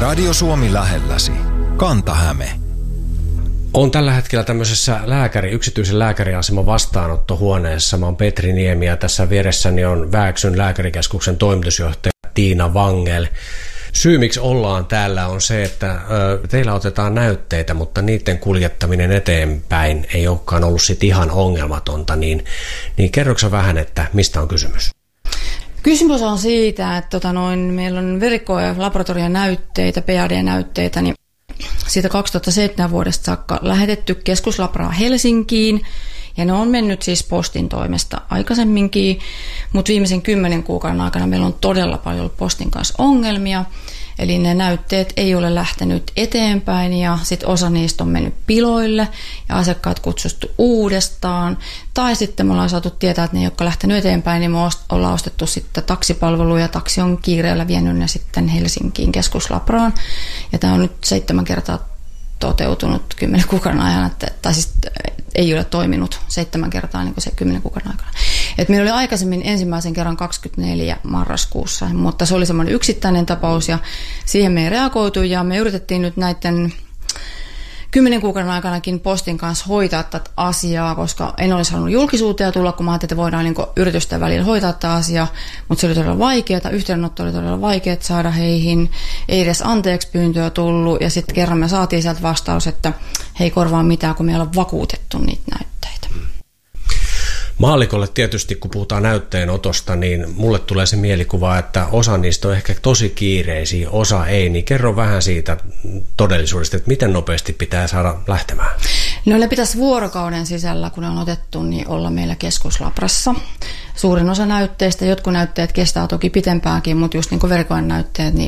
Radio Suomi lähelläsi. Kanta-Häme. Olen tällä hetkellä tämmöisessä yksityisen lääkäriaseman vastaanottohuoneessa. Mä oon Petri Niemi ja tässä vieressäni on Vääksyn lääkärikeskuksen toimitusjohtaja Tiina Wangel. Syy, miksi ollaan täällä, on se, että teillä otetaan näytteitä, mutta niiden kuljettaminen eteenpäin ei olekaan ollut sit ihan ongelmatonta. Niin kerroksä vähän, että mistä on kysymys? Kysymys on siitä, että meillä on verikko- ja laboratorionäytteitä, PAD-näytteitä, niin siitä 2007 vuodesta saakka lähetetty keskuslabraan Helsinkiin, ja ne on mennyt siis postin toimesta aikaisemminkin, mutta viimeisen 10 kuukauden aikana meillä on todella paljon ollut postin kanssa ongelmia, eli ne näytteet ei ole lähtenyt eteenpäin, ja sitten osa niistä on mennyt piloille, ja asiakkaat kutsustu uudestaan, tai sitten me ollaan saatu tietää, että ne, jotka on lähtenyt eteenpäin, niin me ollaan ostettu sitten taksipalveluja, taksi on kiireellä vienyt ne sitten Helsinkiin keskuslabraan, ja tämä on nyt 7 kertaa toteutunut 10 kuukauden ajan, tai siis ei ole toiminut 7 kertaa niin kuin se 10 kuukauden aikana. Et meillä oli aikaisemmin ensimmäisen kerran 24 marraskuussa, mutta se oli semmoinen yksittäinen tapaus ja siihen me ei reagoitu ja me yritettiin nyt näiden 10 kuukauden aikanakin postin kanssa hoitaa tätä asiaa, koska en olisi halunnut julkisuuteen tulla, kun mä ajattelin, että voidaan niin yritysten välillä hoitaa tätä asiaa, mutta se oli todella vaikeaa, yhteydenotto oli todella vaikeaa saada heihin, ei edes anteeksi pyyntöä tullut, ja sitten kerran me saatiin sieltä vastaus, että he ei korvaa mitään, kun me ei ole vakuutettu niitä näytteitä. Maallikolle tietysti, kun puhutaan näytteenotosta, niin mulle tulee se mielikuva, että osa niistä on ehkä tosi kiireisiä, osa ei. Niin kerro vähän siitä todellisuudesta, että miten nopeasti pitää saada lähtemään. No ne pitäisi vuorokauden sisällä, kun ne on otettu, niin olla meillä keskuslabrassa. Suurin osa näytteistä, jotkut näytteet kestää toki pitempäänkin, mutta just niin kuin verikoen näytteet, niin